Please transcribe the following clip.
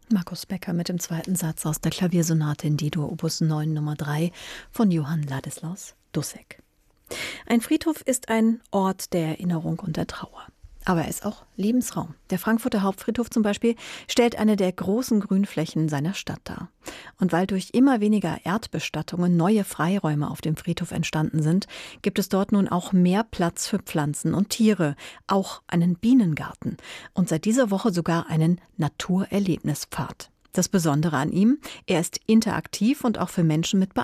Markus Becker mit dem zweiten Satz aus der Klaviersonate in D-Dur Opus 9 Nummer 3 von Johann Ladislaus Dussek. Ein Friedhof ist ein Ort der Erinnerung und der Trauer. Aber er ist auch Lebensraum. Der Frankfurter Hauptfriedhof zum Beispiel stellt eine der großen Grünflächen seiner Stadt dar. Und weil durch immer weniger Erdbestattungen neue Freiräume auf dem Friedhof entstanden sind, gibt es dort nun auch mehr Platz für Pflanzen und Tiere, auch einen Bienengarten und seit dieser Woche sogar einen Naturerlebnispfad. Das Besondere an ihm, er ist interaktiv und auch für Menschen mit